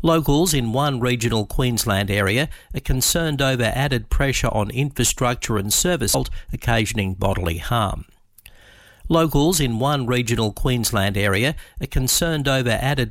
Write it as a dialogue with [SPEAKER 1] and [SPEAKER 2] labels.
[SPEAKER 1] Locals in one regional Queensland area are concerned over added pressure on infrastructure and service, occasioning bodily harm. Locals in one regional Queensland area are concerned over added